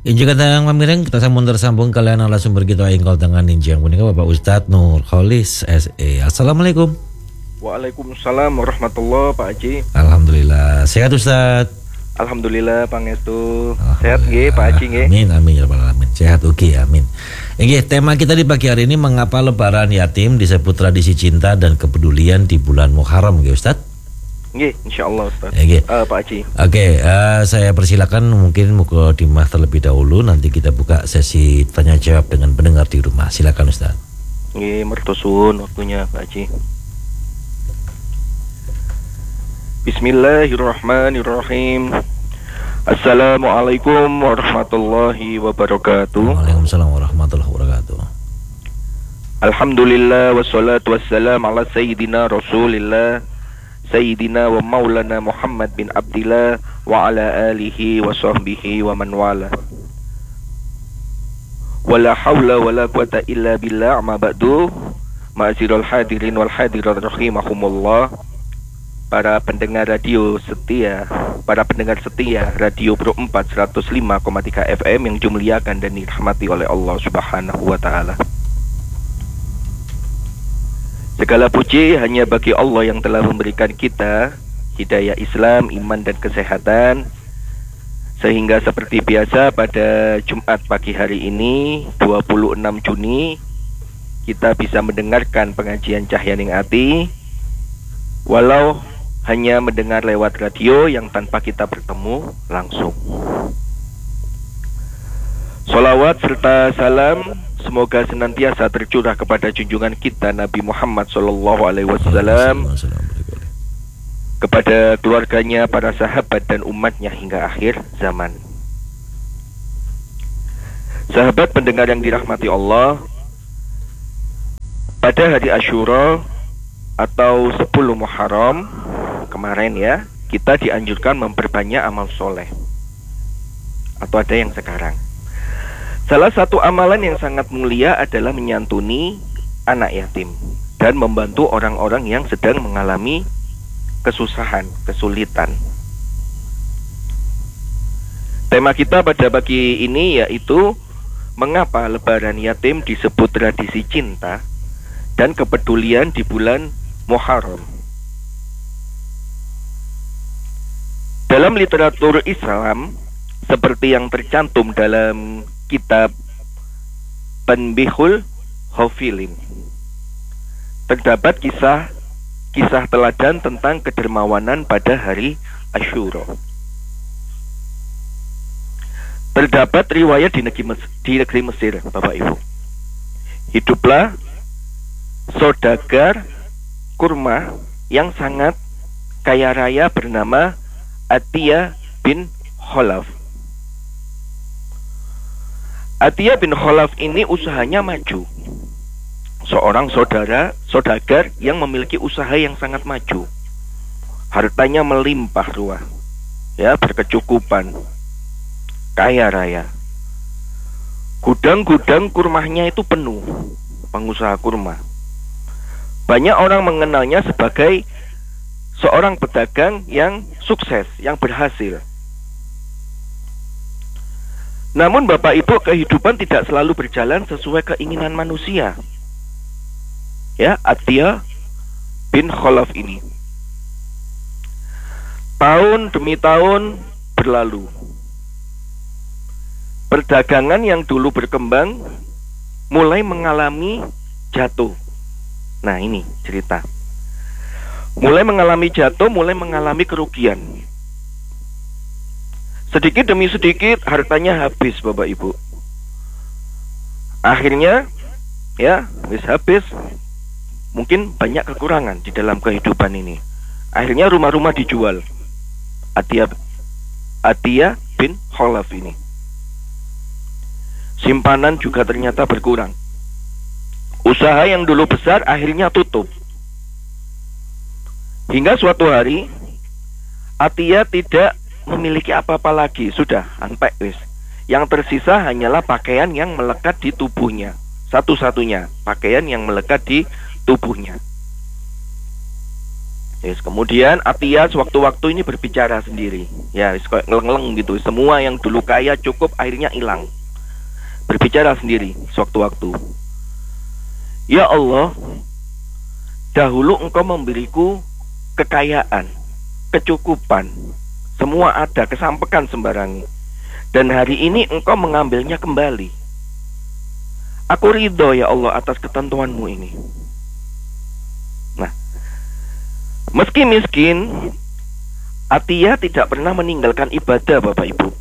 Injak katang pamireng kita sambung tersambung kalian narasumber kita ingkol dengan injang punika Bapak Ustadz Nur Kholis SE. Assalamualaikum. Waalaikumsalam warahmatullahi Pak Haji. Alhamdulillah sehat Ustadz. Alhamdulillah pangestu. Sehat nggih Pak Haji nggih. Amin amin ya rabbal alamin. Sehat oke amin. Nggih, tema kita di pagi hari ini mengapa lebaran yatim disebut tradisi cinta dan kepedulian di bulan Muharram nggih Ustadz? Nggih, insyaallah Ustaz. Pak Haji. Oke, saya persilakan mungkin mukadimah terlebih dahulu, nanti kita buka sesi tanya jawab dengan pendengar di rumah. Silakan Ustaz. Nggih, mertosun waktunya Pak Haji. Bismillahirrahmanirrahim. Assalamualaikum warahmatullahi wabarakatuh. Waalaikumsalam warahmatullahi wabarakatuh. Alhamdulillah wassalatu wassalam ala sayyidina Rasulillah Sayyidina wa maulana Muhammad bin Abdillah wa ala alihi wa sahbihi wa man wala. Wala hawla wala quwata illa billah amma ba'du. Ma'azirul hadirin wal hadirat rahimahumullah. Para pendengar setia Radio Pro 4 105,3 FM yang dimuliakan dan dirahmati oleh Allah Subhanahu wa taala. Segala puji hanya bagi Allah yang telah memberikan kita hidayah Islam, iman dan kesehatan, sehingga seperti biasa pada Jumat pagi hari ini 26 Juni kita bisa mendengarkan pengajian Cahyaning Ati, walau hanya mendengar lewat radio yang tanpa kita bertemu langsung. Sholawat serta salam semoga senantiasa tercurah kepada junjungan kita Nabi Muhammad SAW, kepada keluarganya, para sahabat dan umatnya hingga akhir zaman. Sahabat pendengar yang dirahmati Allah, pada hari Asyura atau 10 Muharram kemarin ya, kita dianjurkan memperbanyak amal soleh. Atau ada yang sekarang. Salah satu amalan yang sangat mulia adalah menyantuni anak yatim dan membantu orang-orang yang sedang mengalami kesusahan, kesulitan. Tema kita pada pagi ini yaitu mengapa lebaran yatim disebut tradisi cinta dan kepedulian di bulan Muharram. Dalam literatur Islam, seperti yang tercantum dalam kitab Tanbihul Hafilin, terdapat kisah teladan tentang kedermawanan pada hari Asyura. Terdapat riwayat di negeri Mesir, Bapak Ibu. Hiduplah saudagar kurma yang sangat kaya raya bernama Atiyah bin Khalaf. Atiyah bin Khalaf ini usahanya maju. Seorang saudagar yang memiliki usaha yang sangat maju. Hartanya melimpah ruah, ya, berkecukupan, kaya raya. Gudang-gudang kurmanya itu penuh, pengusaha kurma. Banyak orang mengenalnya sebagai seorang pedagang yang sukses, yang berhasil. Namun Bapak Ibu, kehidupan tidak selalu berjalan sesuai keinginan manusia. Ya, Atiyah bin Khalaf ini. Tahun demi tahun berlalu. Perdagangan yang dulu berkembang mulai mengalami jatuh. Nah, ini cerita. Mulai mengalami jatuh, mulai mengalami kerugian. Sedikit demi sedikit hartanya habis, Bapak Ibu. Akhirnya ya, habis. Mungkin banyak kekurangan di dalam kehidupan ini. Akhirnya rumah-rumah dijual. Atiyah bin Khalaf ini. Simpanan juga ternyata berkurang. Usaha yang dulu besar akhirnya tutup. Hingga suatu hari Atiyah tidak memiliki apa-apa lagi. Sudah, antek wis. Yang tersisa hanyalah pakaian yang melekat di tubuhnya. Satu-satunya pakaian yang melekat di tubuhnya. Yes, kemudian Atia sewaktu-waktu ini berbicara sendiri. Ya, kayak ngeleng-ngeleng gitu. Semua yang dulu kaya cukup akhirnya hilang. Berbicara sendiri sewaktu-waktu. Ya Allah, dahulu Engkau memberiku kekayaan, kecukupan, semua ada, kesampaian sembarangi. Dan hari ini Engkau mengambilnya kembali. Aku ridho ya Allah atas ketentuanmu ini. Nah, meski miskin, Atia tidak pernah meninggalkan ibadah, Bapak Ibu.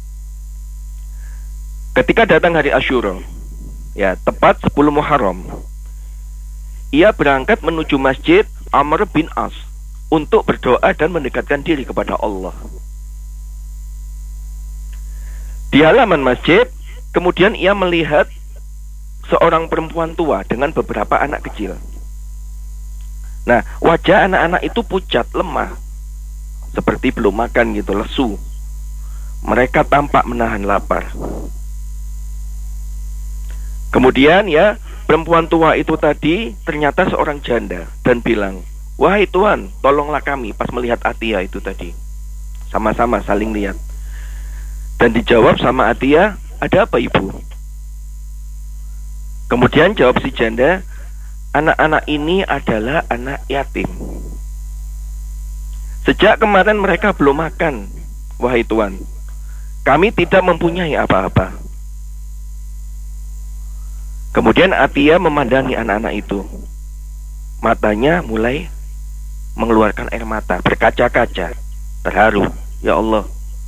Ketika datang hari Asyura, ya tepat 10 Muharram, ia berangkat menuju Masjid Amr bin As untuk berdoa dan mendekatkan diri kepada Allah. Di halaman masjid, kemudian ia melihat seorang perempuan tua dengan beberapa anak kecil. Nah, wajah anak-anak itu pucat, lemah, seperti belum makan gitu, lesu. Mereka tampak menahan lapar. Kemudian ya, perempuan tua itu tadi ternyata seorang janda dan bilang, "Wahai Tuhan, tolonglah kami." Pas melihat Atia itu tadi, sama-sama saling lihat. Dan dijawab sama Atia, "Ada apa ibu?" Kemudian jawab si janda, "Anak-anak ini adalah anak yatim. Sejak kemarin mereka belum makan, wahai Tuhan. Kami tidak mempunyai apa-apa." Kemudian Atia memandangi anak-anak itu. Matanya mulai mengeluarkan air mata, berkaca-kaca, terharu. Ya Allah.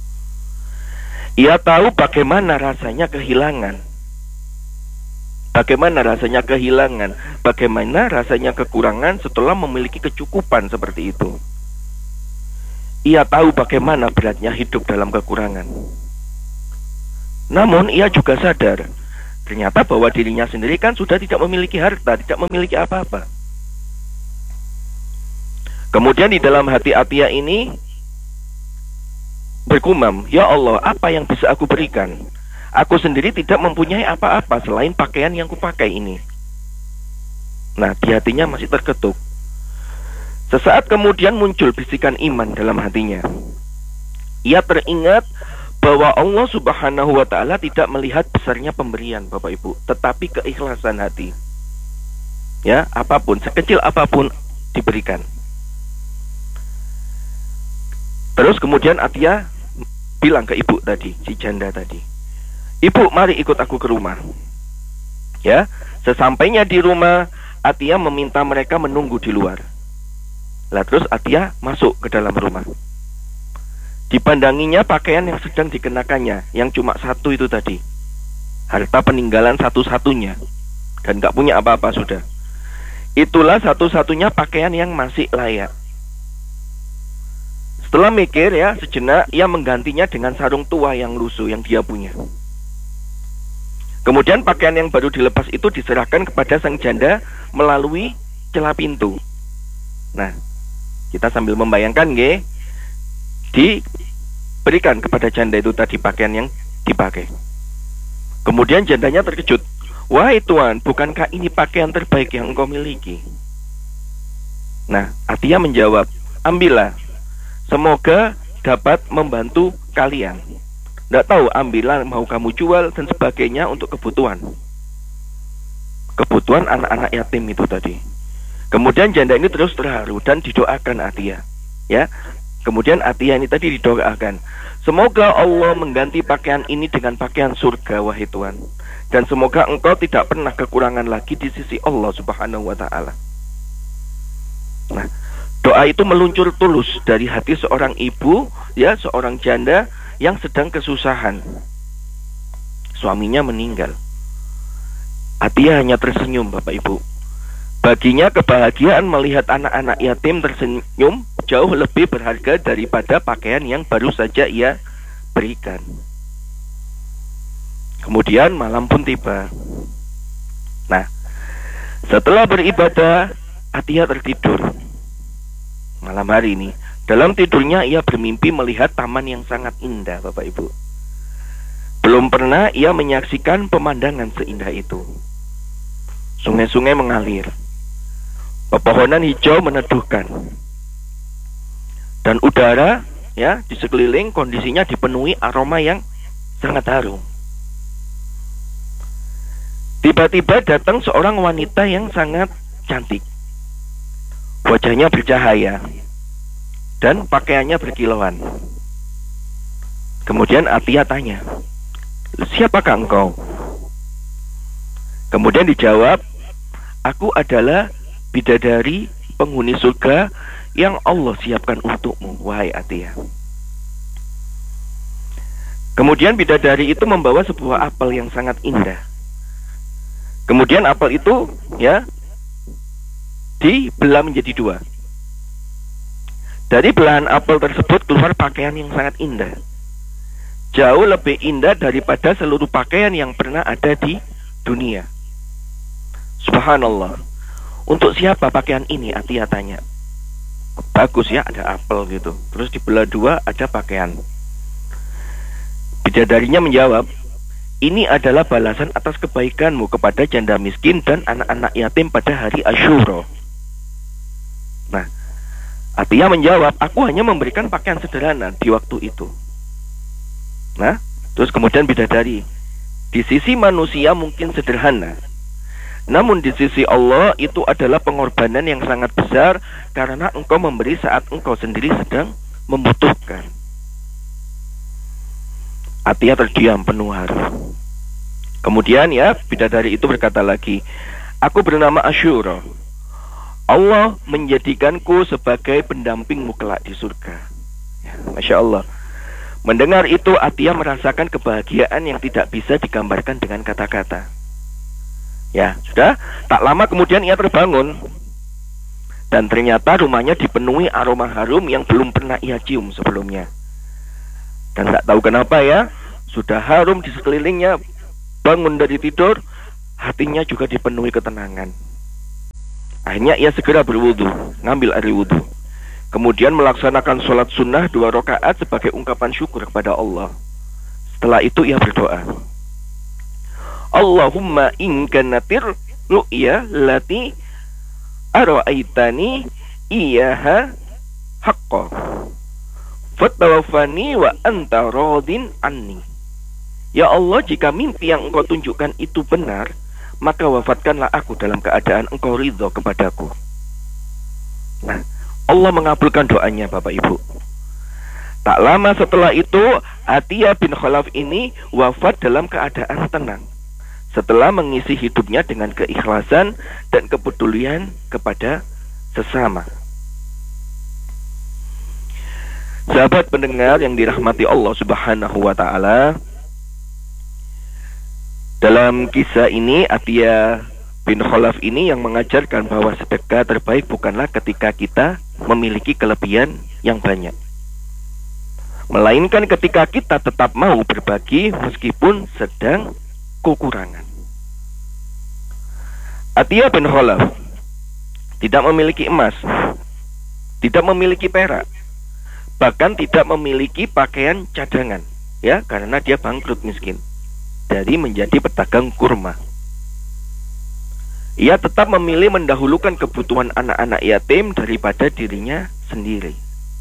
Ia tahu bagaimana rasanya kehilangan. Bagaimana rasanya kehilangan, bagaimana rasanya kekurangan setelah memiliki kecukupan seperti itu. Ia tahu bagaimana beratnya hidup dalam kekurangan. Namun ia juga sadar, ternyata bahwa dirinya sendiri kan sudah tidak memiliki harta, tidak memiliki apa-apa. Kemudian di dalam hati Atia ini bergumam, "Ya Allah, apa yang bisa aku berikan? Aku sendiri tidak mempunyai apa-apa selain pakaian yang kupakai ini." Nah, di hatinya masih terketuk. Sesaat kemudian muncul bisikan iman dalam hatinya. Ia teringat bahwa Allah Subhanahu wa Ta'ala tidak melihat besarnya pemberian, Bapak Ibu, tetapi keikhlasan hati. Ya, apapun, sekecil apapun diberikan. Terus kemudian Atia bilang ke ibu tadi, si janda tadi, "Ibu, mari ikut aku ke rumah." Ya, sesampainya di rumah, Atia meminta mereka menunggu di luar. Lah terus Atia masuk ke dalam rumah. Dipandanginya pakaian yang sedang dikenakannya, yang cuma satu itu tadi, harta peninggalan satu-satunya, dan gak punya apa-apa sudah. Itulah satu-satunya pakaian yang masih layak. Setelah mikir ya sejenak, ia menggantinya dengan sarung tua yang lusuh yang dia punya. Kemudian pakaian yang baru dilepas itu diserahkan kepada sang janda melalui celah pintu. Nah, kita sambil membayangkan diberikan kepada janda itu tadi pakaian yang dipakai. Kemudian jandanya terkejut, "Wahai Tuan, bukankah ini pakaian terbaik yang engkau miliki?" Nah, Atia menjawab, "Ambillah. Semoga dapat membantu kalian. Tidak tahu, ambillah, mau kamu jual dan sebagainya untuk kebutuhan anak-anak yatim itu tadi." Kemudian janda ini terus terharu dan didoakan Atia. Ya, kemudian Atia ini tadi didoakan, "Semoga Allah mengganti pakaian ini dengan pakaian surga, wahai Tuhan. Dan semoga engkau tidak pernah kekurangan lagi di sisi Allah Subhanahu wa Ta'ala." Nah, doa itu meluncur tulus dari hati seorang ibu, ya, seorang janda yang sedang kesusahan. Suaminya meninggal. Atia hanya tersenyum, Bapak Ibu. Baginya kebahagiaan melihat anak-anak yatim tersenyum jauh lebih berharga daripada pakaian yang baru saja ia berikan. Kemudian malam pun tiba. Nah, setelah beribadah, Atia tertidur. Malam hari ini, dalam tidurnya ia bermimpi melihat taman yang sangat indah, Bapak Ibu. Belum pernah ia menyaksikan pemandangan seindah itu. Sungai-sungai mengalir, pepohonan hijau meneduhkan. Dan udara ya di sekeliling kondisinya dipenuhi aroma yang sangat harum. Tiba-tiba datang seorang wanita yang sangat cantik. Wajahnya bercahaya dan pakaiannya berkilauan. Kemudian Atiyah tanya, "Siapakah engkau?" Kemudian dijawab, "Aku adalah bidadari penghuni surga yang Allah siapkan untukmu, wahai Atiyah." Kemudian bidadari itu membawa sebuah apel yang sangat indah. Kemudian apel itu ya dibelah menjadi dua. Dari belahan apel tersebut keluar pakaian yang sangat indah. Jauh lebih indah daripada seluruh pakaian yang pernah ada di dunia. Subhanallah. Untuk siapa pakaian ini? Atiyah tanya. Bagus ya, ada apel gitu. Terus dibelah dua, ada pakaian. Bidadarinya menjawab, "Ini adalah balasan atas kebaikanmu kepada janda miskin dan anak-anak yatim pada hari Asyura." Nah, Atiyah menjawab, "Aku hanya memberikan pakaian sederhana di waktu itu." Nah, terus kemudian bidadari, "Di sisi manusia mungkin sederhana, namun di sisi Allah itu adalah pengorbanan yang sangat besar karena engkau memberi saat engkau sendiri sedang membutuhkan." Atiyah terdiam penuh haru. Kemudian ya bidadari itu berkata lagi, "Aku bernama Asyura. Allah menjadikanku sebagai pendampingmu kelak di surga." Ya, Masya Allah. Mendengar itu Atiyah merasakan kebahagiaan yang tidak bisa digambarkan dengan kata-kata. Ya, sudah. Tak lama kemudian ia terbangun. Dan ternyata rumahnya dipenuhi aroma harum yang belum pernah ia cium sebelumnya. Dan tak tahu kenapa ya, sudah harum di sekelilingnya. Bangun dari tidur, hatinya juga dipenuhi ketenangan. Akhirnya ia segera berwudu, ngambil air wudu. Kemudian melaksanakan sholat sunnah 2 rakaat sebagai ungkapan syukur kepada Allah. Setelah itu ia berdoa, "Allahumma in kanatir ru'ya lati ara'aitani iyaha haqqa fatawafani wa anta radin anni." Ya Allah, jika mimpi yang engkau tunjukkan itu benar, maka wafatkanlah aku dalam keadaan engkau ridho kepadaku. Nah, Allah mengabulkan doanya Bapak Ibu. Tak lama setelah itu Atiyah bin Khalaf ini wafat dalam keadaan tenang, setelah mengisi hidupnya dengan keikhlasan dan kepedulian kepada sesama. Sahabat pendengar yang dirahmati Allah Subhanahu wa ta'ala, dalam kisah ini Atiyah bin Khalaf ini yang mengajarkan bahwa sedekah terbaik bukanlah ketika kita memiliki kelebihan yang banyak, melainkan ketika kita tetap mau berbagi meskipun sedang kekurangan. Atiyah bin Khalaf tidak memiliki emas, tidak memiliki perak, bahkan tidak memiliki pakaian cadangan, ya, karena dia bangkrut miskin dari menjadi pedagang kurma. Ia tetap memilih mendahulukan kebutuhan anak-anak yatim daripada dirinya sendiri.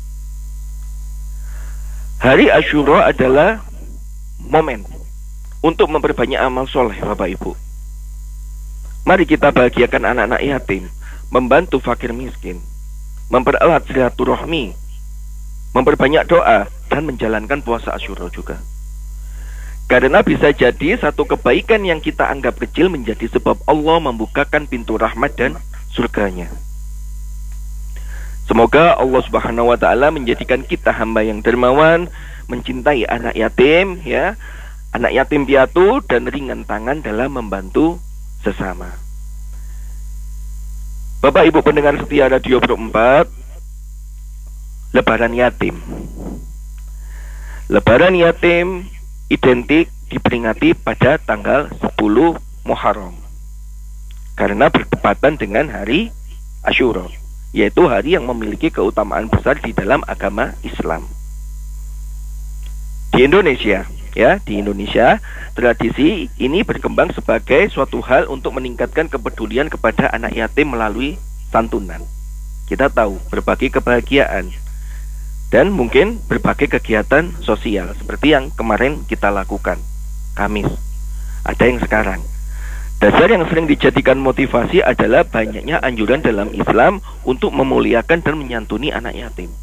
Hari Asyura adalah momen untuk memperbanyak amal soleh Bapak Ibu. Mari kita bahagiakan anak-anak yatim, membantu fakir miskin, mempererat silaturahmi, memperbanyak doa, dan menjalankan puasa Asyura juga. Karena bisa jadi satu kebaikan yang kita anggap kecil menjadi sebab Allah membukakan pintu rahmat dan surganya. Semoga Allah Subhanahu wa ta'ala menjadikan kita hamba yang dermawan, mencintai anak yatim, ya, anak yatim piatu, dan ringan tangan dalam membantu sesama. Bapak Ibu pendengar setia Radio Pro 4, Lebaran Yatim. Lebaran Yatim identik diperingati pada tanggal 10 Muharram karena bertepatan dengan hari Asyura, yaitu hari yang memiliki keutamaan besar di dalam agama Islam. Di Indonesia, ya, di Indonesia tradisi ini berkembang sebagai suatu hal untuk meningkatkan kepedulian kepada anak yatim melalui santunan. Kita tahu berbagi kebahagiaan, Dan mungkin berbagai kegiatan sosial seperti yang kemarin kita lakukan, Kamis. Ada yang sekarang. Dasar yang sering dijadikan motivasi adalah banyaknya anjuran dalam Islam untuk memuliakan dan menyantuni anak yatim.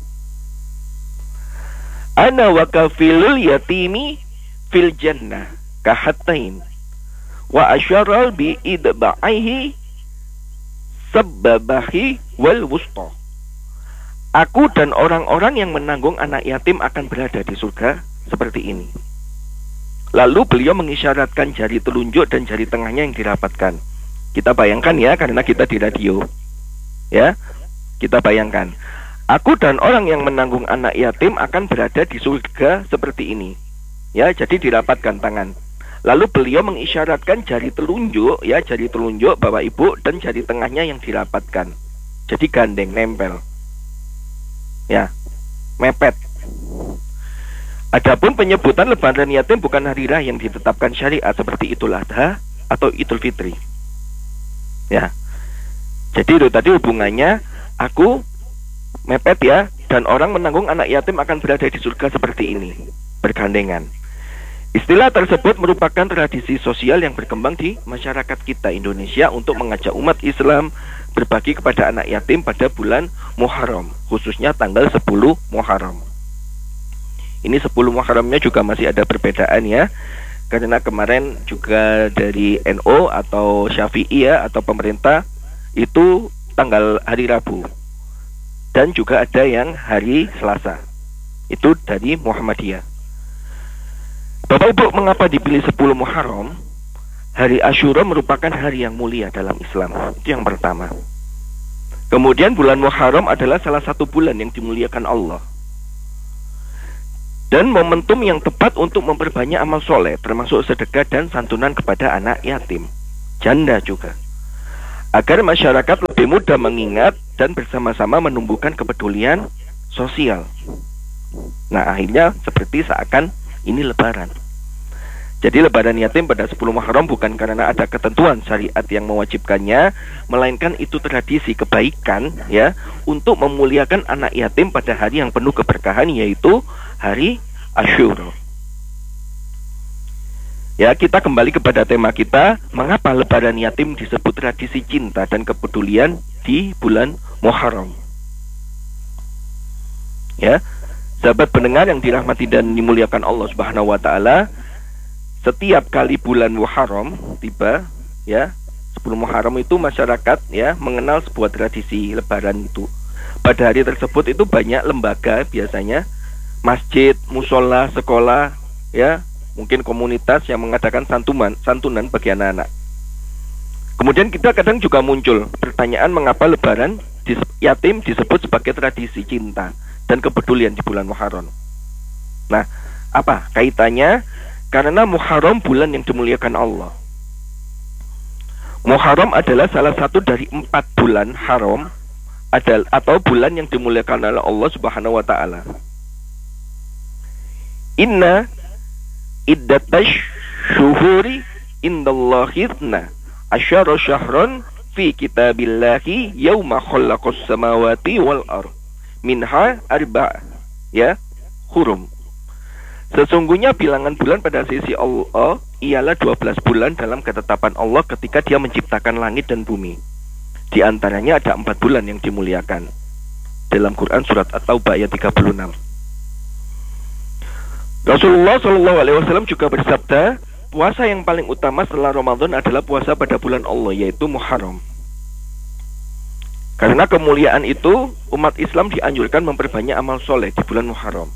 Ana wa kafilul yatimi fil jannah kahatain wa asyaral bi idba'ihi sabbabahi wal wusta. Aku dan orang-orang yang menanggung anak yatim akan berada di surga seperti ini. Lalu beliau mengisyaratkan jari telunjuk dan jari tengahnya yang dirapatkan. Kita bayangkan ya, karena kita di radio. Ya, kita bayangkan. Aku dan orang yang menanggung anak yatim akan berada di surga seperti ini. Ya, jadi dirapatkan tangan. Lalu beliau mengisyaratkan jari telunjuk, ya, jari telunjuk Bapak Ibu, dan jari tengahnya yang dirapatkan. Jadi gandeng, nempel. Ya, mepet. Adapun penyebutan lebaran yatim bukan hari raya yang ditetapkan syariat seperti Idul Adha atau Idul Fitri. Ya. Jadi itu tadi hubungannya, aku mepet ya, dan orang menanggung anak yatim akan berada di surga seperti ini, bergandengan. Istilah tersebut merupakan tradisi sosial yang berkembang di masyarakat kita Indonesia untuk mengajak umat Islam berbagi kepada anak yatim pada bulan Muharram, khususnya tanggal 10 Muharram. Ini 10 Muharramnya juga masih ada perbedaan ya, karena kemarin juga dari NU atau Syafi'i ya, atau pemerintah itu tanggal hari Rabu, dan juga ada yang hari Selasa, itu dari Muhammadiyah. Bapak Ibu, mengapa dipilih 10 Muharram? Hari Asyura merupakan hari yang mulia dalam Islam. Itu yang pertama. Kemudian bulan Muharram adalah salah satu bulan yang dimuliakan Allah. Dan momentum yang tepat untuk memperbanyak amal soleh, termasuk sedekah dan santunan kepada anak yatim, janda juga. Agar masyarakat lebih mudah mengingat dan bersama-sama menumbuhkan kepedulian sosial. Nah, akhirnya seperti seakan ini lebaran. Jadi lebaran yatim pada 10 Muharram bukan karena ada ketentuan syariat yang mewajibkannya, melainkan itu tradisi kebaikan ya, untuk memuliakan anak yatim pada hari yang penuh keberkahan, yaitu hari Asyura. Ya, kita kembali kepada tema kita, mengapa lebaran yatim disebut tradisi cinta dan kepedulian di bulan Muharram. Ya, sahabat pendengar yang dirahmati dan dimuliakan Allah Subhanahu wa taala, setiap kali bulan Muharram tiba, ya, 10 Muharram itu masyarakat ya mengenal sebuah tradisi lebaran itu. Pada hari tersebut itu banyak lembaga, biasanya masjid, musola, sekolah, ya, mungkin komunitas yang mengadakan santunan bagi anak-anak. Kemudian kita kadang juga muncul pertanyaan, mengapa lebaran yatim disebut sebagai tradisi cinta dan kepedulian di bulan Muharram. Nah, apa kaitannya? Karena Muharram bulan yang dimuliakan Allah. Muharram adalah salah satu dari 4 bulan haram atau bulan yang dimuliakan oleh Allah Subhanahu wa taala. Inna iddatash syuhuri indallahi asyara syahran fi kitabillahi yauma khalaqas samawati wal ardh minha arba' ya hurum. Sesungguhnya bilangan bulan pada sisi Allah ialah 12 bulan dalam ketetapan Allah ketika Dia menciptakan langit dan bumi. Di antaranya ada 4 bulan yang dimuliakan. Dalam Quran surat At-Taubah ayat 36. Rasulullah SAW juga bersabda, puasa yang paling utama setelah Ramadan adalah puasa pada bulan Allah, yaitu Muharram. Karena kemuliaan itu, umat Islam dianjurkan memperbanyak amal soleh di bulan Muharram.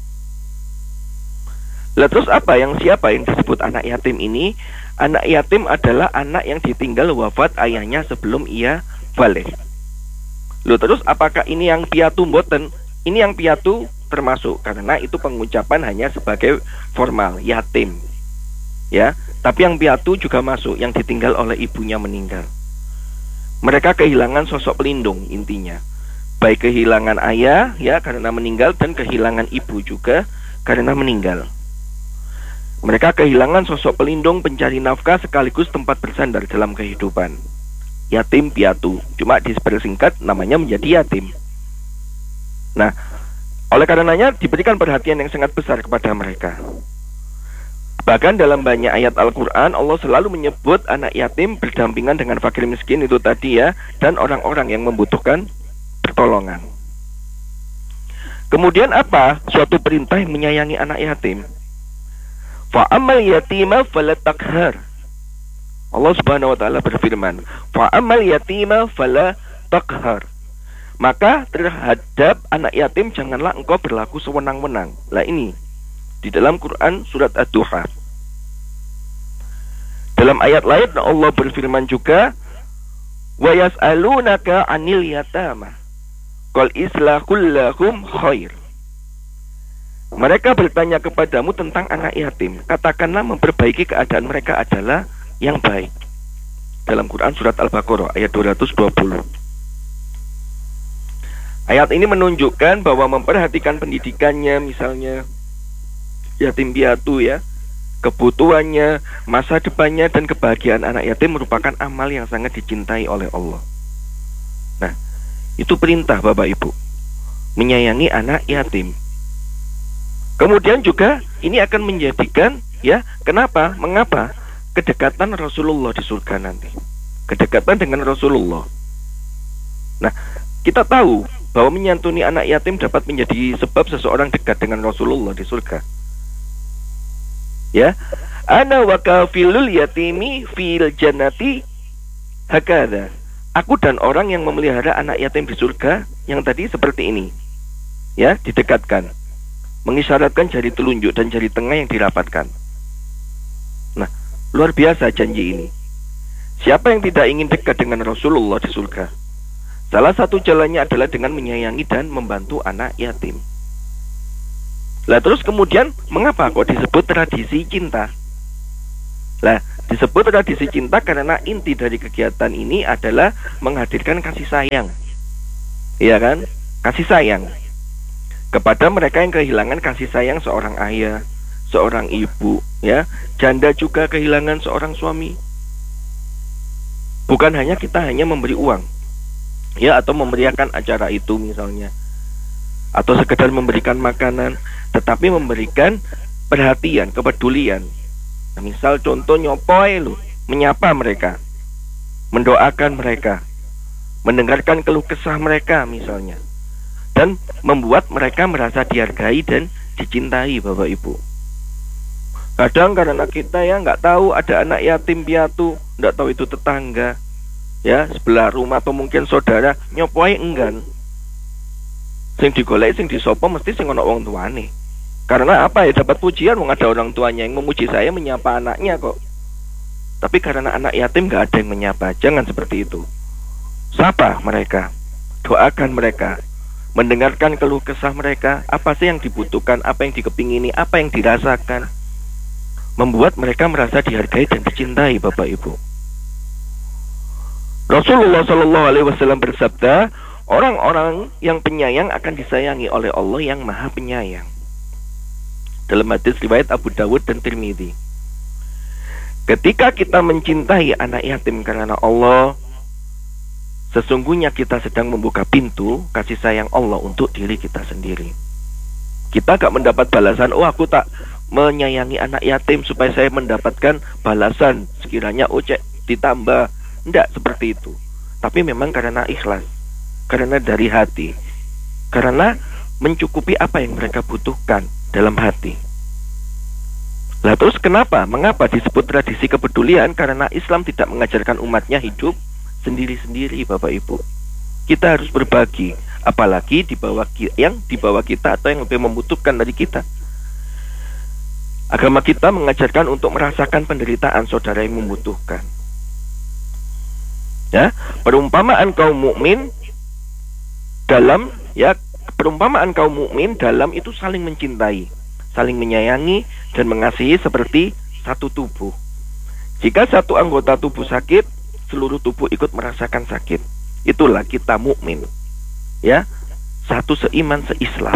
Lah terus siapa yang disebut anak yatim ini? Anak yatim adalah anak yang ditinggal wafat ayahnya sebelum ia balik. Loh, terus apakah ini yang piatu mboten? Ini yang piatu termasuk, karena itu pengucapan hanya sebagai formal, yatim. Ya, tapi yang piatu juga masuk, yang ditinggal oleh ibunya meninggal. Mereka kehilangan sosok pelindung intinya. Baik kehilangan ayah ya karena meninggal, dan kehilangan ibu juga karena meninggal. Mereka kehilangan sosok pelindung, pencari nafkah, sekaligus tempat bersandar dalam kehidupan. Yatim piatu, cuma dipersingkat namanya menjadi yatim. Nah, Oleh karenanya diberikan perhatian yang sangat besar kepada mereka. Bahkan dalam banyak ayat Al-Quran, Allah selalu menyebut anak yatim berdampingan dengan fakir miskin itu tadi ya, dan orang-orang yang membutuhkan pertolongan. Kemudian apa? Suatu perintah yang menyayangi anak yatim. Fa'amal yatima fala taqhar. Allah Subhanahu wa taala berfirman, Fa'amal yatima fala taqhar. Maka terhadap anak yatim janganlah engkau berlaku sewenang-wenang. Lah ini di dalam Quran surat Ad-Duha. Dalam ayat lain Allah berfirman juga, wa yas'alunaka 'anil yatama qul islahul lahum khair. Mereka bertanya kepadamu tentang anak yatim, katakanlah memperbaiki keadaan mereka adalah yang baik. Dalam Quran surat Al-Baqarah ayat 220. Ayat ini menunjukkan bahwa memperhatikan pendidikannya, misalnya yatim piatu ya, kebutuhannya, masa depannya, dan kebahagiaan anak yatim merupakan amal yang sangat dicintai oleh Allah. Nah, itu perintah Bapak Ibu, menyayangi anak yatim. Kemudian juga ini akan menjadikan ya, mengapa kedekatan Rasulullah di surga nanti, kedekatan dengan Rasulullah. Nah, kita tahu bahwa menyantuni anak yatim dapat menjadi sebab seseorang dekat dengan Rasulullah di surga. Ya, ana wa kafilul yatimi fil jannati hakada. Aku dan orang yang memelihara anak yatim di surga yang tadi seperti ini. Ya, didekatkan. Mengisyaratkan jari telunjuk dan jari tengah yang dirapatkan. Nah, luar biasa janji ini. Siapa yang tidak ingin dekat dengan Rasulullah di surga? Salah satu jalannya adalah dengan menyayangi dan membantu anak yatim. Lah terus kemudian mengapa kok disebut tradisi cinta? Lah disebut tradisi cinta karena inti dari kegiatan ini adalah menghadirkan kasih sayang. Iya kan? Kasih sayang kepada mereka yang kehilangan kasih sayang seorang ayah, seorang ibu, ya. Janda juga kehilangan seorang suami. Bukan hanya kita hanya memberi uang, ya, atau memeriahkan acara itu misalnya, atau sekedar memberikan makanan, tetapi memberikan perhatian, kepedulian. Nah, misal contoh nyopoy lu, menyapa mereka, mendoakan mereka, mendengarkan keluh kesah mereka misalnya, dan membuat mereka merasa dihargai dan dicintai Bapak Ibu. Kadang karena kita ya nggak tahu ada anak yatim piatu, nggak tahu itu tetangga, ya sebelah rumah atau mungkin saudara, nyopoy enggan. Sing digolek sing disopo mesti sing ana wong tuane. Karena apa ya, dapat pujian wong ada orang tuanya yang memuji saya menyapa anaknya kok. Tapi karena anak yatim gak ada yang menyapa. Jangan seperti itu. Sapa mereka, doakan mereka, mendengarkan keluh kesah mereka, apa sih yang dibutuhkan, apa yang dikepingini, apa yang dirasakan, membuat mereka merasa dihargai dan dicintai Bapak Ibu. Rasulullah SAW bersabda, orang-orang yang penyayang akan disayangi oleh Allah yang Maha Penyayang. Dalam hadis riwayat Abu Dawud dan Tirmidzi. Ketika kita mencintai anak yatim karena Allah, sesungguhnya kita sedang membuka pintu kasih sayang Allah untuk diri kita sendiri. Kita gak mendapat balasan, oh aku tak menyayangi anak yatim supaya saya mendapatkan balasan sekiranya cek ditambah. Tidak seperti itu. Tapi memang karena ikhlas, karena dari hati, karena mencukupi apa yang mereka butuhkan dalam hati. Lah terus mengapa disebut tradisi kepedulian? Karena Islam tidak mengajarkan umatnya hidup sendiri-sendiri Bapak Ibu. Kita harus berbagi, apalagi yang di bawah kita atau yang lebih membutuhkan dari kita. Agama kita mengajarkan untuk merasakan penderitaan saudara yang membutuhkan. Ya, perumpamaan kaum mukmin dalam itu saling mencintai, saling menyayangi dan mengasihi seperti satu tubuh. Jika satu anggota tubuh sakit, seluruh tubuh ikut merasakan sakit. Itulah kita mukmin. Ya, satu seiman, seislam.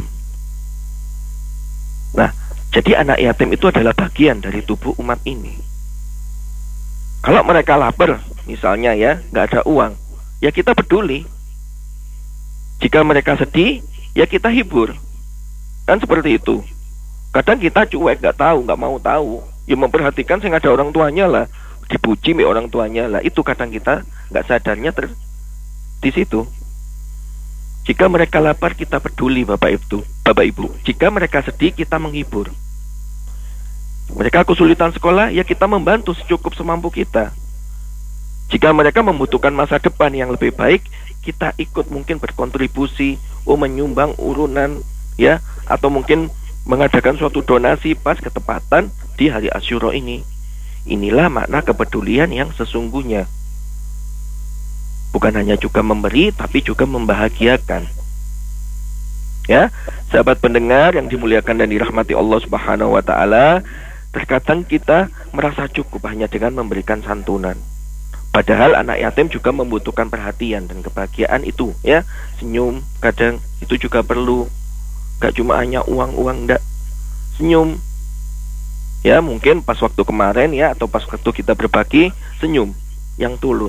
Nah, jadi anak yatim itu adalah bagian dari tubuh umat ini. Kalau mereka lapar, misalnya ya, nggak ada uang, ya kita peduli. Jika mereka sedih, ya kita hibur. Kan seperti itu. Kadang kita cuek, nggak tahu, nggak mau tahu. Ya memperhatikan sing ada orang tuanya lah, dipuji orang tuanya lah. Itu kadang kita nggak sadarnya di situ. Jika mereka lapar, kita peduli, Bapak Ibu. Jika mereka sedih, kita menghibur. Mereka kesulitan sekolah, ya kita membantu secukup semampu kita. Jika mereka membutuhkan masa depan yang lebih baik, kita ikut mungkin berkontribusi, menyumbang urunan, ya, atau mungkin mengadakan suatu donasi pas ketepatan di hari Asyura ini. Inilah makna kepedulian yang sesungguhnya. Bukan hanya juga memberi, tapi juga membahagiakan. Ya, sahabat pendengar yang dimuliakan dan dirahmati Allah Subhanahu wa taala, terkadang kita merasa cukup hanya dengan memberikan santunan. Padahal anak yatim juga membutuhkan perhatian dan kebahagiaan itu, ya. Senyum kadang itu juga perlu. Gak cuma hanya uang-uang, enggak. Senyum. Ya, mungkin pas waktu kemarin ya, atau pas waktu kita berbagi, senyum yang tulus.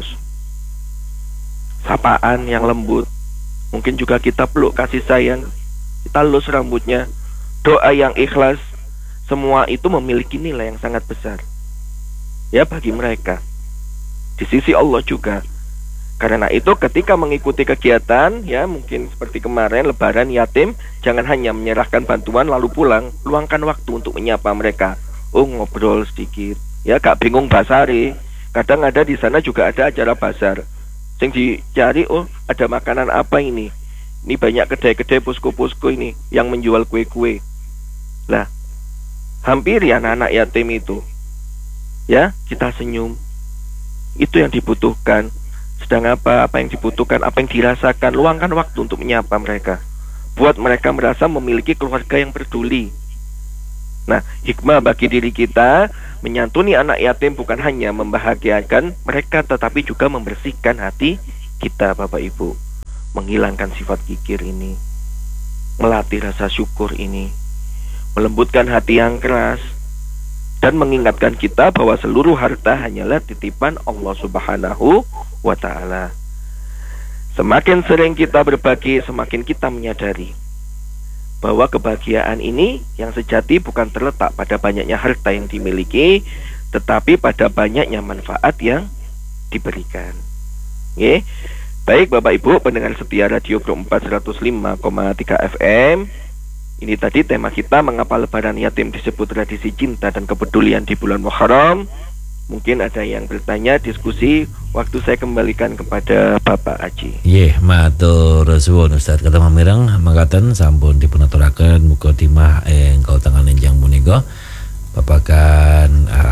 Sapaan yang lembut. Mungkin juga kita peluk kasih sayang. Kita lus rambutnya. Doa yang ikhlas. Semua itu memiliki nilai yang sangat besar. Ya, bagi mereka. Di sisi Allah juga. Karena itu ketika mengikuti kegiatan, ya mungkin seperti kemarin Lebaran yatim, jangan hanya menyerahkan bantuan lalu pulang. Luangkan waktu untuk menyapa mereka. Ngobrol sedikit. Ya, gak bingung basari. Kadang ada di sana juga ada acara bazar. Sing dicari, ada makanan apa ini? Ini banyak kedai-kedai posko-posko ini yang menjual kue-kue. Lah, hampiri anak-anak yatim itu. Ya, kita senyum. Itu yang dibutuhkan. Sedang apa yang dibutuhkan, apa yang dirasakan, luangkan waktu untuk menyapa mereka. Buat mereka merasa memiliki keluarga yang peduli. Nah, hikmah bagi diri kita, menyantuni anak yatim bukan hanya membahagiakan mereka, tetapi juga membersihkan hati kita, Bapak Ibu. Menghilangkan sifat kikir ini, melatih rasa syukur ini, melembutkan hati yang keras, dan mengingatkan kita bahwa seluruh harta hanyalah titipan Allah Subhanahu wa ta'ala. Semakin sering kita berbagi, semakin kita menyadari bahwa kebahagiaan ini yang sejati bukan terletak pada banyaknya harta yang dimiliki, tetapi pada banyaknya manfaat yang diberikan. Oke. Baik Bapak Ibu pendengar setia Radio Pro 4 105,3 FM. Ini tadi tema kita, mengapa Lebaran yatim disebut tradisi cinta dan kepedulian di bulan Muharram. Mungkin ada yang bertanya, diskusi. Waktu saya kembalikan kepada Bapak Aji. Matur suwun Ustaz. Kata Mamirang mangkatan sampun dipunaturaken mukadimah engkau tangan enjang punika babagan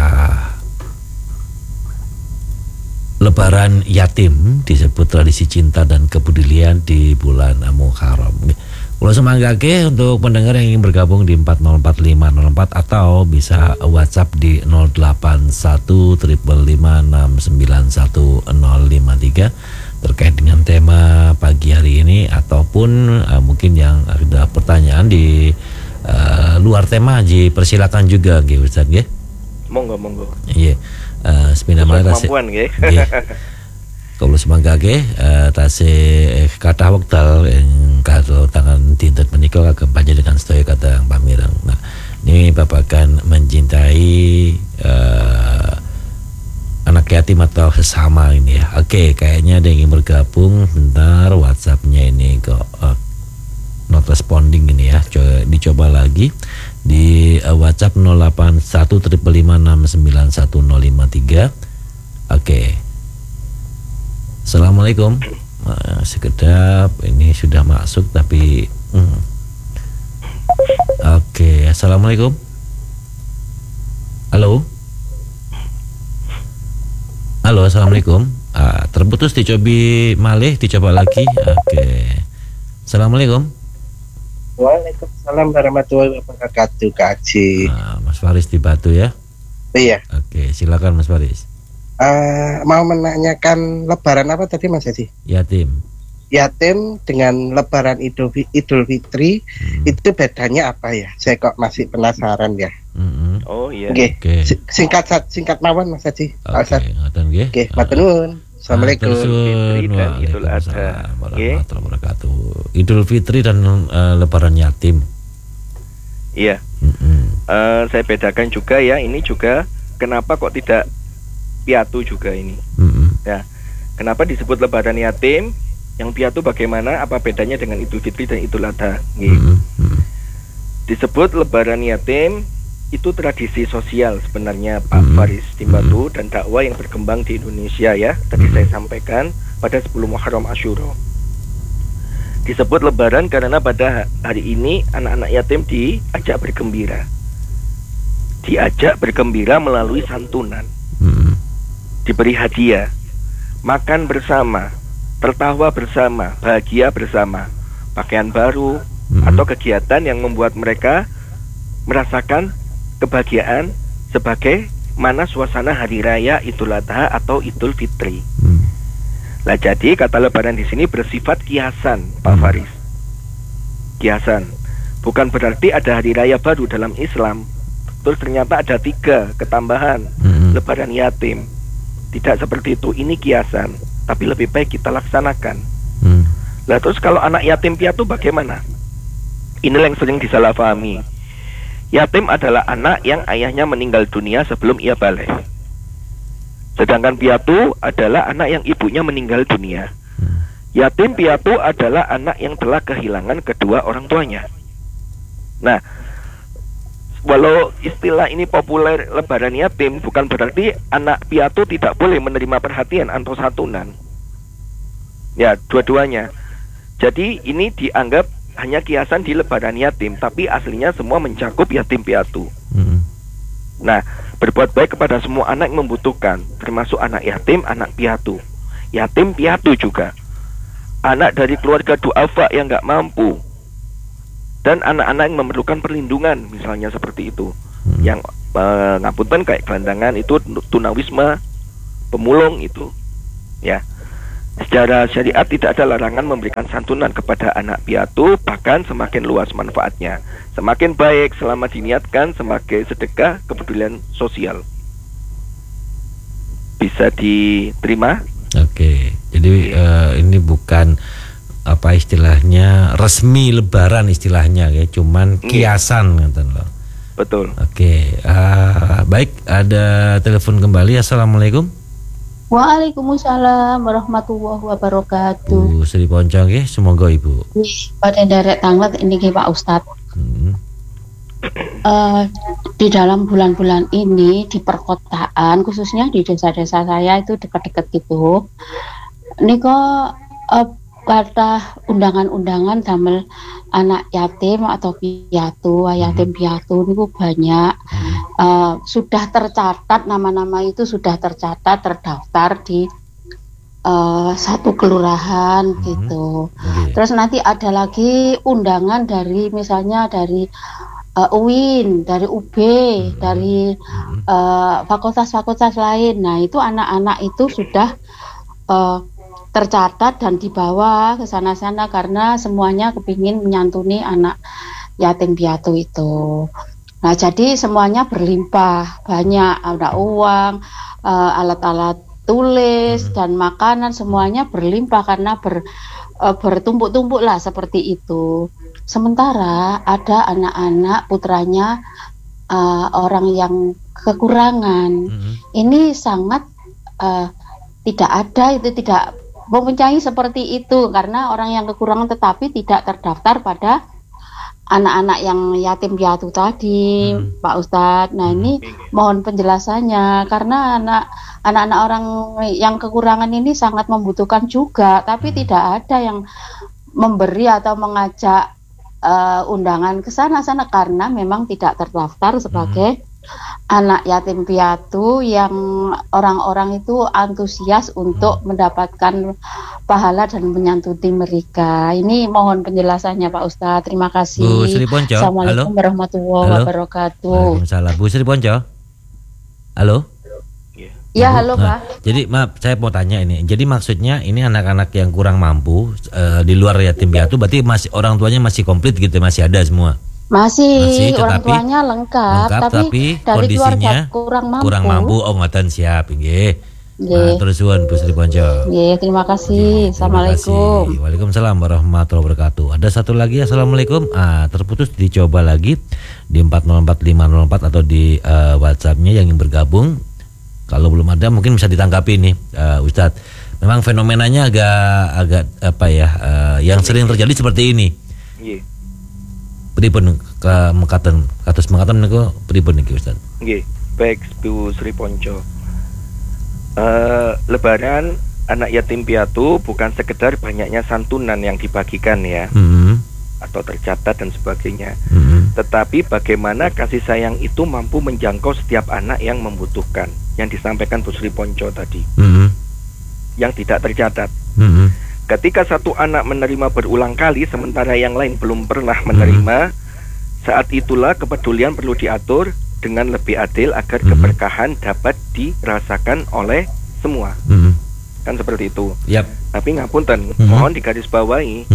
Lebaran yatim disebut tradisi cinta dan kepedulian di bulan Muharram. Kalau semanggake untuk pendengar yang ingin bergabung di 4045504 atau bisa WhatsApp di 0815569153 terkait dengan tema pagi hari ini, ataupun mungkin yang ada pertanyaan di luar tema, persilakan juga nggih Ustaz nggih. Monggo. Iya. Sepindah malah kemampuan nggih. Kalau semanggake tasih kathah wekdal yang karo tangan dinten menika kagem panjenengan sedaya kata Pak Mireng. Nah, ini babagan mencintai anak yatim atau sesama ini ya. Oke, kayaknya ada yang ingin bergabung. Bentar, WhatsApp-nya ini kok not responding ini ya. Dicoba lagi di WhatsApp 0815569153. Oke. Assalamualaikum. Sekedap ini sudah masuk tapi Oke. Assalamualaikum. Halo. Assalamualaikum. Terputus, dicobi malih, dicoba lagi. Oke. Assalamualaikum. Waalaikumsalam warahmatullahi wabarakatuh, Kak Haji. Mas Faris di Batu ya. Iya. Oke, silakan Mas Faris. Mau menanyakan Lebaran apa tadi Mas Haji? Yatim dengan Lebaran Idul Fitri itu bedanya apa ya? Saya kok masih penasaran ya. Oh iya. Oke. Singkat mawon Mas Haji. Oke, ngoten nggih. Oke, matur nuwun. Assalamualaikum. Waalaikumsalam warahmatullahi wabarakatuh. Idul Fitri dan Lebaran yatim. Iya. Saya bedakan juga ya, ini juga kenapa kok tidak piatu juga ini. Ya. Kenapa disebut lebaran yatim? Yang piatu bagaimana? Apa bedanya dengan Idul Fitri dan Idul Adha? Disebut lebaran yatim itu tradisi sosial sebenarnya Pak Faris Timbatu dan dakwah yang berkembang di Indonesia ya. Tadi saya sampaikan pada 10 Muharram Asyura. Disebut lebaran karena pada hari ini anak-anak yatim diajak bergembira. Diajak bergembira melalui santunan. Diberi hadiah, makan bersama, tertawa bersama, bahagia bersama, pakaian baru atau kegiatan yang membuat mereka merasakan kebahagiaan sebagai mana suasana hari raya Idul Adha atau Idul Fitri. Nah, jadi kata lebaran di sini bersifat kiasan, Pak Faris. Kiasan, bukan berarti ada hari raya baru dalam Islam. Terus ternyata ada 3 ketambahan lebaran yatim. Tidak seperti itu, ini kiasan. Tapi lebih baik kita laksanakan. Nah terus kalau anak yatim piatu bagaimana? Inilah yang sering disalahpahami. Yatim adalah anak yang ayahnya meninggal dunia sebelum ia balik. Sedangkan piatu adalah anak yang ibunya meninggal dunia. Yatim piatu adalah anak yang telah kehilangan kedua orang tuanya. Nah, walau istilah ini populer lebaran yatim, bukan berarti anak piatu tidak boleh menerima perhatian atau santunan. Ya, dua-duanya. Jadi ini dianggap hanya kiasan di lebaran yatim, tapi aslinya semua mencakup yatim piatu. Nah, berbuat baik kepada semua anak yang membutuhkan, termasuk anak yatim, anak piatu. Yatim piatu juga. Anak dari keluarga duafa yang gak mampu, dan anak-anak yang memerlukan perlindungan, misalnya seperti itu. Yang ngapunten kayak gelandangan itu, tunawisma, pemulung itu. Ya. Secara syariat tidak ada larangan memberikan santunan kepada anak piatu, bahkan semakin luas manfaatnya. Semakin baik selama diniatkan sebagai sedekah kepedulian sosial. Bisa diterima? Oke. Jadi ini bukan apa istilahnya resmi lebaran istilahnya ya, cuman kiasan ngaten loh. Betul. Oke. Baik, ada telepon kembali. Assalamualaikum. Waalaikumsalam warahmatullahi wabarakatuh. Bu Sri Poncong nggih, semoga Ibu. Pada derek tanglet ini Pak Ustadz. Di dalam bulan-bulan ini di perkotaan, khususnya di desa-desa saya itu dekat-dekat gitu. Ini kok kata undangan-undangan damel anak yatim atau piatu, yatim piatu niku banyak. Sudah tercatat, nama-nama itu sudah tercatat, terdaftar di satu kelurahan gitu. Terus nanti ada lagi undangan dari misalnya dari UIN, dari UB, dari fakultas-fakultas lain. Nah itu anak-anak itu sudah tercatat dan dibawa ke sana-sana karena semuanya kepingin menyantuni anak yatim piatu itu. Nah jadi semuanya berlimpah, banyak, ada uang, alat-alat tulis dan makanan semuanya berlimpah karena bertumpuk-tumpuk lah seperti itu. Sementara ada anak-anak putranya orang yang kekurangan. Ini sangat tidak ada, itu tidak mempunyai seperti itu karena orang yang kekurangan tetapi tidak terdaftar pada anak-anak yang yatim piatu tadi, Pak Ustadz. Nah ini mohon penjelasannya karena anak-anak orang yang kekurangan ini sangat membutuhkan juga, tapi tidak ada yang memberi atau mengajak undangan ke sana-sana karena memang tidak terdaftar sebagai anak yatim piatu yang orang-orang itu antusias untuk mendapatkan pahala dan menyantuni mereka. Ini mohon penjelasannya Pak Ustadz. Terima kasih. Bu Sri Ponco. Assalamualaikum warahmatullahi wabarakatuh. Waalaikumsalam. Bu Sri Ponco. Halo. Ya, halo Pak. Jadi maaf, saya mau tanya ini. Jadi maksudnya ini anak-anak yang kurang mampu di luar yatim piatu, berarti masih orang tuanya masih komplit gitu, masih ada semua. Masih orang tuanya lengkap tapi dari kondisinya keluarga kurang mampu. Oh ngoten siap nggih. Nggih. Matur suwun Bu Sri Ponco. Nggih, terima kasih. Terima Assalamualaikum. kasih. Waalaikumsalam warahmatullahi wabarakatuh. Ada satu lagi, assalamualaikum. Terputus, dicoba lagi di 404504 atau di WhatsApp-nya yang ingin bergabung. Kalau belum ada mungkin bisa ditanggapi nih, Ustadz. Memang fenomenanya agak apa ya, yang sering terjadi seperti ini. Nggih. Pripun kados mengatakan niku pripun niki Ustaz? Nggih, baik Bu Sri Ponco. Lebaran anak yatim piatu bukan sekedar banyaknya santunan yang dibagikan ya, atau tercatat dan sebagainya. Tetapi bagaimana kasih sayang itu mampu menjangkau setiap anak yang membutuhkan, yang disampaikan Bu Sri Ponco tadi, yang tidak tercatat. Ketika satu anak menerima berulang kali sementara yang lain belum pernah menerima, saat itulah kepedulian perlu diatur dengan lebih adil agar keberkahan dapat dirasakan oleh semua. Kan seperti itu. Tapi ngapunten, mohon digarisbawahi,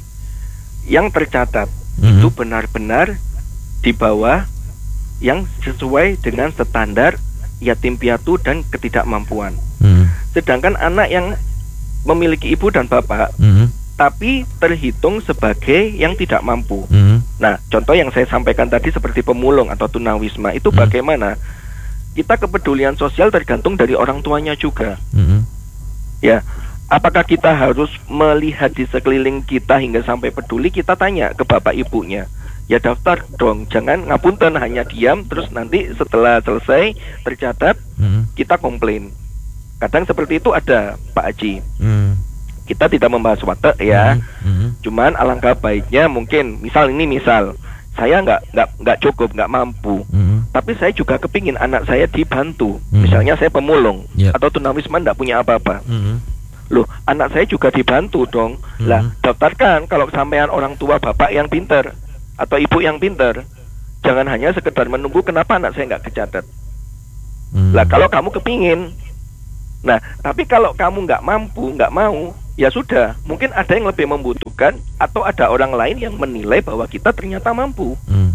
yang tercatat itu benar-benar di bawah yang sesuai dengan standar yatim piatu dan ketidakmampuan. Sedangkan anak yang memiliki ibu dan bapak, tapi terhitung sebagai yang tidak mampu. Nah, contoh yang saya sampaikan tadi seperti pemulung atau tunawisma, itu bagaimana? Kita kepedulian sosial tergantung dari orang tuanya juga. Ya, apakah kita harus melihat di sekeliling kita hingga sampai peduli? Kita tanya ke bapak ibunya. Ya daftar dong, jangan ngapunten hanya diam terus nanti setelah selesai tercatat kita komplain. Kadang seperti itu ada, Pak Haji. Kita tidak membahas watak ya. Cuman alangkah baiknya mungkin misal saya nggak cukup, nggak mampu. Tapi saya juga kepingin anak saya dibantu. Misalnya saya pemulung atau tunawisma nggak punya apa-apa. Loh, anak saya juga dibantu dong. Lah, daftarkan kalau sampean orang tua bapak yang pinter atau ibu yang pinter. Jangan hanya sekedar menunggu kenapa anak saya nggak kecatat. Lah, kalau kamu kepingin. Nah, tapi kalau kamu nggak mampu, nggak mau, ya sudah, mungkin ada yang lebih membutuhkan atau ada orang lain yang menilai bahwa kita ternyata mampu.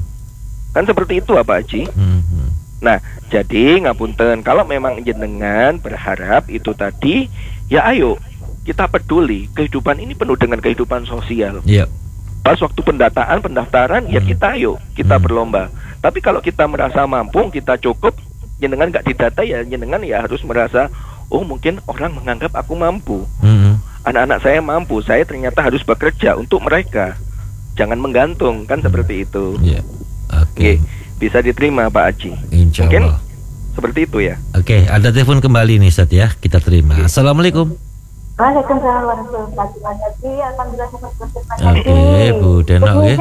Kan seperti itu Pak Haji. Nah, jadi ngapunten, kalau memang jenengan berharap itu tadi, ya ayo kita peduli. Kehidupan ini penuh dengan kehidupan sosial. Pas waktu pendaftaran, ya kita berlomba. Tapi kalau kita merasa mampu, kita cukup, jenengan nggak didata, ya jenengan ya harus merasa, oh mungkin orang menganggap aku mampu. Anak-anak saya mampu, saya ternyata harus bekerja untuk mereka. Jangan menggantung, kan seperti itu. Oke. Bisa diterima Pak Haji. Insya Allah. Mungkin seperti itu ya. Oke, ada telepon kembali nih Ustaz ya, kita terima. Assalamualaikum. Waalaikumsalam warahmatullahi wabarakatuh. Alhamdulillah saya Oke, Bu Deno nggih.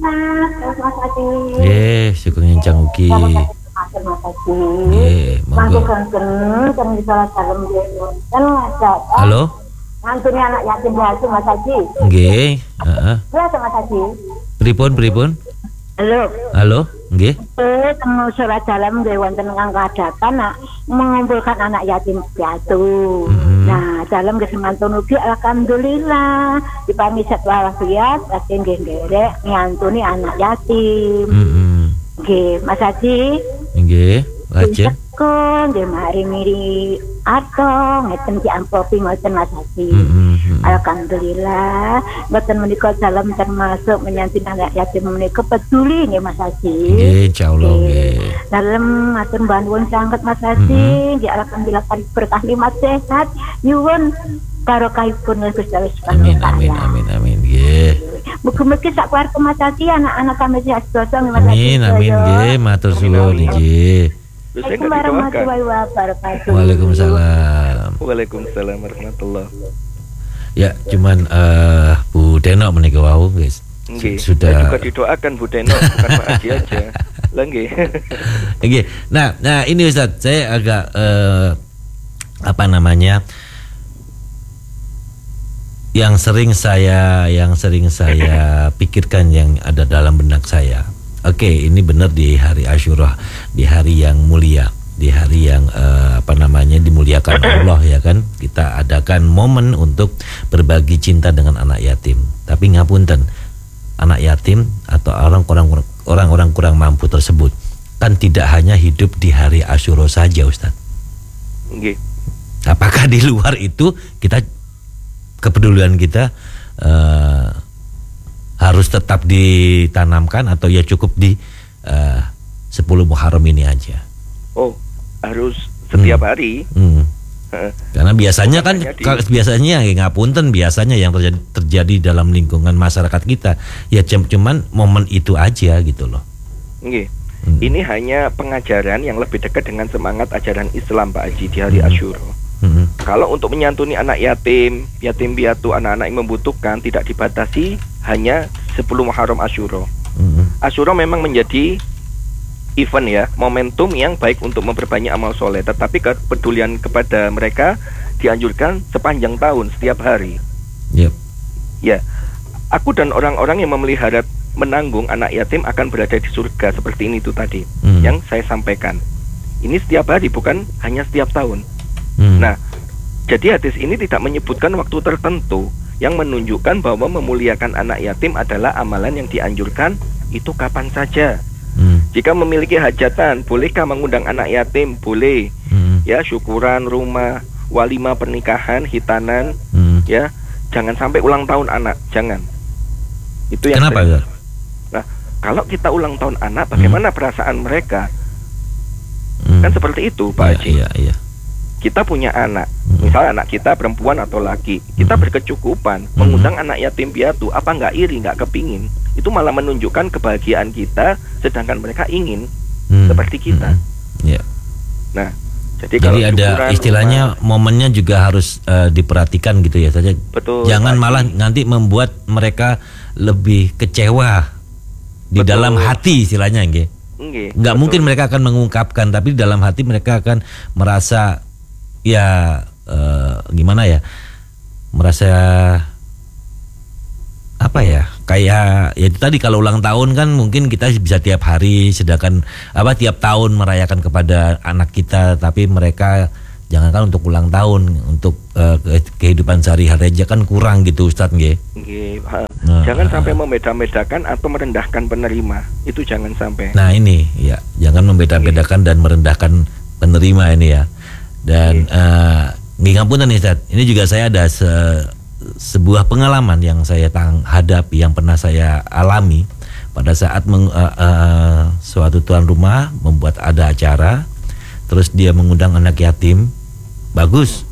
Nggih, syukur ngencang ugi. Nggih, monggo. Halo. Mantunya anak yatim piatu Mas Haji. Nggih, heeh. Ya Mas Haji. Pripun? Halo, nggih. Temu surat dalam nggih wonten ingkang kadatan mengumpulkan anak yatim piatu. Nah, dalam kesempatan ugi alhamdulillah dipangi walafiat lagi nggih nderek ngantuni anak yatim. Nggih, Mas Haji. Nggih, lajeng. Kon nggih mari miri atau ngeten ki ampopi ngoten Mas Haji. Alhamdulillah mboten menika dalam termasuk menyantuni anak yatim menika peduli nggih Mas Haji. Nggih, insyaallah nggih. Dalem matur nuwun sanget Mas Haji, nggih alhamdulillah berkah nikmat sehat nyuwun barokahipun Gusti Allah Subhanahu wa taala. Amin nggih. Mugi-mugi sak keluarga Mas Haji anak-anak kami sehat sedoso nggih Mas Haji. Amin nggih, matur suwun nggih. Assalamualaikum warahmatullahi wabarakatuh. Waalaikumsalam warahmatullahi. Ya, cuman Bu Deno menika wau guys. Sudah juga didoakan Bu Deno, bukan Pak Haji aja. Lah nggih. Nggih. Nah ini Ustaz, saya agak yang sering saya pikirkan yang ada dalam benak saya. Oke, ini benar di hari Asyura, di hari yang mulia, di hari yang dimuliakan Allah ya kan. Kita adakan momen untuk berbagi cinta dengan anak yatim. Tapi ngapunten, anak yatim atau orang-orang kurang mampu tersebut kan tidak hanya hidup di hari Asyura saja, Ustaz. Nggih. Apakah di luar itu kita kepedulian kita harus tetap ditanamkan atau ya cukup di 10 Muharram ini aja? Oh, harus setiap hari. Karena biasanya kan biasanya ngapunten biasanya yang terjadi dalam lingkungan masyarakat kita ya cuman momen itu aja gitu loh. Ini hanya pengajaran yang lebih dekat dengan semangat ajaran Islam Pak Haji di hari Asyura. Kalau untuk menyantuni anak yatim piatu, anak-anak yang membutuhkan tidak dibatasi hanya 10 Muharram Asyura. Asyura memang menjadi event ya, momentum yang baik untuk memperbanyak amal soleh. Tetapi kepedulian kepada mereka dianjurkan sepanjang tahun, setiap hari. Ya, aku dan orang-orang yang memelihara menanggung anak yatim akan berada di surga seperti ini tuh tadi yang saya sampaikan. Ini setiap hari, bukan hanya setiap tahun. Nah, jadi hadis ini tidak menyebutkan waktu tertentu, yang menunjukkan bahwa memuliakan anak yatim adalah amalan yang dianjurkan itu kapan saja. Jika memiliki hajatan, bolehkah mengundang anak yatim? Boleh. Ya, syukuran rumah, walimah pernikahan, hitanan, ya. Jangan sampai ulang tahun anak, jangan. Itu yang kenapa ya? Nah, kalau kita ulang tahun anak, bagaimana perasaan mereka? Kan seperti itu, Pak Haji. Iya. Kita punya anak, misalnya anak kita perempuan atau laki, kita berkecukupan, mengundang anak yatim piatu, apa nggak iri, nggak kepingin? Itu malah menunjukkan kebahagiaan kita, sedangkan mereka ingin seperti kita. Nah, jadi ada istilahnya momennya juga harus diperhatikan gitu ya saja. Betul. Jangan malah nanti membuat mereka lebih kecewa di dalam hati istilahnya, nggak mungkin mereka akan mengungkapkan, tapi di dalam hati mereka akan merasa ya gimana ya, merasa apa ya, kayak ya itu tadi kalau ulang tahun kan mungkin kita bisa tiap hari, sedangkan tiap tahun merayakan kepada anak kita, tapi mereka jangankan untuk ulang tahun, untuk kehidupan sehari-hari aja kan kurang gitu Ustadz jangan sampai membeda-bedakan atau merendahkan penerima, itu jangan sampai. Nah ini ya, jangan membeda-bedakan dan merendahkan penerima ini ya. Dan ngapunten nih Ustadz, ini juga saya ada sebuah pengalaman yang saya hadapi, yang pernah saya alami pada saat suatu tuan rumah membuat ada acara, terus dia mengundang anak yatim. Bagus,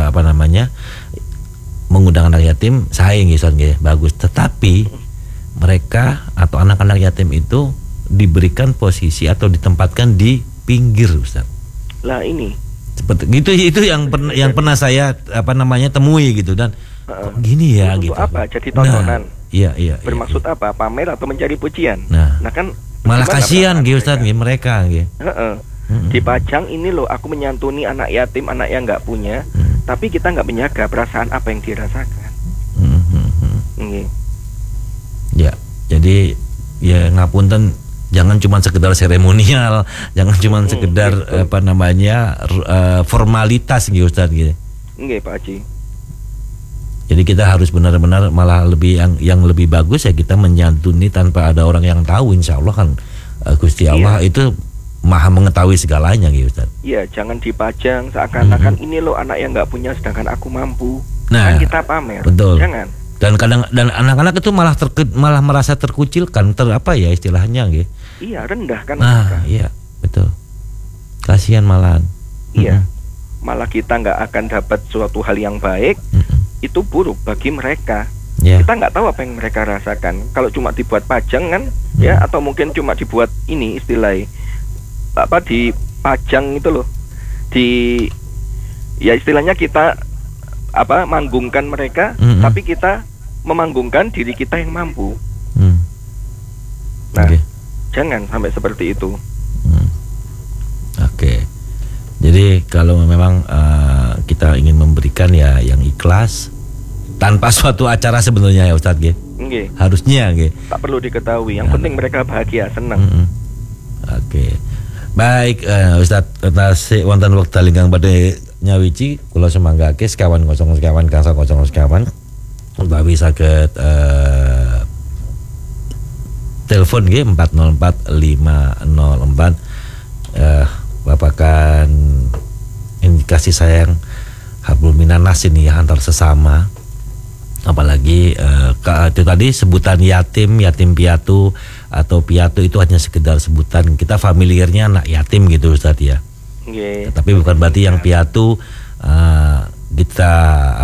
mengundang anak yatim, saya bagus. Tetapi mereka atau anak-anak yatim itu diberikan posisi atau ditempatkan di pinggir, Ustaz. Lah ini seperti itu yang pernah saya temui gitu, dan kok gini ya gitu. Apa? Jadi tontonan. Iya. Bermaksud apa? Pamer atau mencari pujian? Nah kan malah kasihan Ustaz mereka. Dipajang ini loh, aku menyantuni anak yatim, anak yang nggak punya, tapi kita nggak menjaga perasaan apa yang dirasakan. Ya, jadi ya ngapunten, jangan cuma sekedar seremonial, jangan cuma sekedar formalitas gitu Ustaz gitu. Pak Haji. Jadi kita harus benar-benar malah lebih yang lebih bagus ya, kita menyantuni tanpa ada orang yang tahu, insya Allah kan Gusti Allah itu Maha mengetahui segalanya gitu Ustaz. Iya, jangan dipajang seakan-akan ini loh anak yang nggak punya sedangkan aku mampu. Nah, kan kita pamer. Betul. Jangan. Dan anak-anak itu malah merasa terkucilkan, istilahnya gitu. Iya, rendah kan. Nah, iya, betul. Kasihan malahan. Iya. Malah kita nggak akan dapat suatu hal yang baik. Itu buruk bagi mereka. Kita nggak tahu apa yang mereka rasakan. Kalau cuma dibuat pajang kan, ya, atau mungkin cuma dibuat ini istilahnya dipajang itu loh, ya istilahnya kita manggungkan mereka, tapi kita memanggungkan diri kita yang mampu. Nah, jangan sampai seperti itu. Oke. Jadi kalau memang kita ingin memberikan ya yang ikhlas, tanpa suatu acara sebenarnya ya Ustadz harusnya tak perlu diketahui, yang penting mereka bahagia, senang. Oke. Baik, Ustadz atas wonten wekdal ingkang badhe nyawiji kula semanggake sekawan 0 sekawan gangsal 0 sekawan utawi saged telepon nggih 404 504 babakan kasih sayang hablum minanas ini ya, antar sesama. Apalagi itu tadi sebutan yatim piatu atau piatu itu hanya sekedar sebutan, kita familiarnya anak yatim gitu Ustaz ya. Tapi bukan berarti yang piatu kita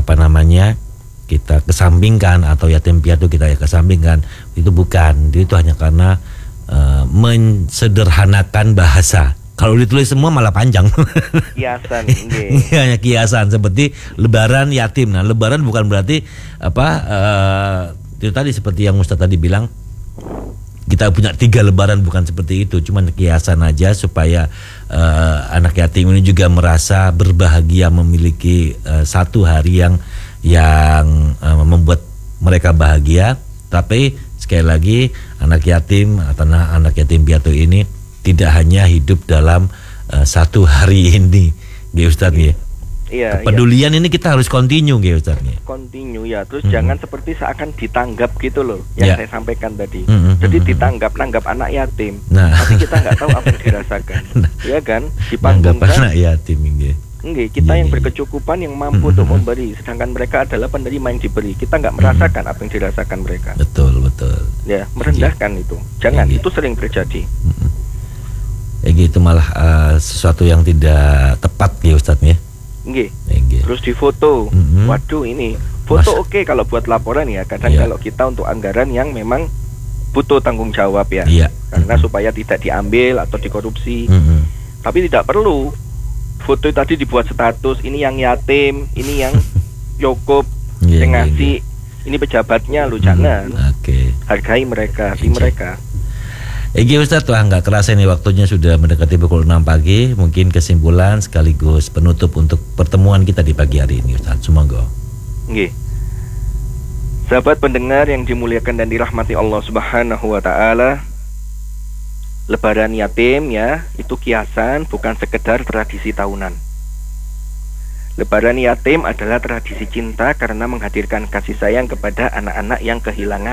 kita kesampingkan, atau yatim piatu kita kesampingkan, itu bukan. Itu hanya karena mensederhanakan bahasa. Kalau ditulis semua malah panjang. Kiasan, hanya kiasan seperti lebaran yatim. Nah, lebaran bukan berarti itu tadi seperti yang Ustaz tadi bilang, kita punya 3 lebaran, bukan seperti itu. Cuman kiasan aja supaya anak yatim ini juga merasa berbahagia memiliki satu hari yang membuat mereka bahagia. Tapi sekali lagi, anak yatim atau anak yatim piatu ini tidak hanya hidup dalam satu hari ini, ya Ustaz ya. Iya. Kepedulian ini kita harus continue, ya Ustaz ya. Continue ya. Terus jangan seperti seakan ditanggap gitu loh, yang saya sampaikan tadi. Jadi nanggap anak yatim, tapi kita nggak tahu apa yang dirasakan, ya kan? Dipanggungkan anak yatim ini. Kita yang berkecukupan, yang mampu untuk memberi, sedangkan mereka adalah penerima yang diberi. Kita nggak merasakan apa yang dirasakan mereka. Betul. Ya, merendahkan itu. Jangan, itu sering terjadi. Gitu malah sesuatu yang tidak tepat ya Ustaz ya. Terus difoto. Waduh, ini foto oke kalau buat laporan ya. Kadang kalau kita untuk anggaran yang memang butuh tanggung jawab ya. Karena supaya tidak diambil atau dikorupsi. Tapi tidak perlu foto tadi dibuat status, ini yang yatim, ini yang cukup, yang ngasih, ini pejabatnya lu, jangan. Hargai mereka, hati mereka. Ustaz, wah nggak kerasa nih waktunya sudah mendekati pukul 6 pagi. Mungkin kesimpulan sekaligus penutup untuk pertemuan kita di pagi hari ini Ustaz, semoga. Sahabat pendengar yang dimuliakan dan dirahmati Allah Subhanahu wa taala, Lebaran yatim ya, itu kiasan, bukan sekedar tradisi tahunan. Lebaran yatim adalah tradisi cinta karena menghadirkan kasih sayang kepada anak-anak yang kehilangan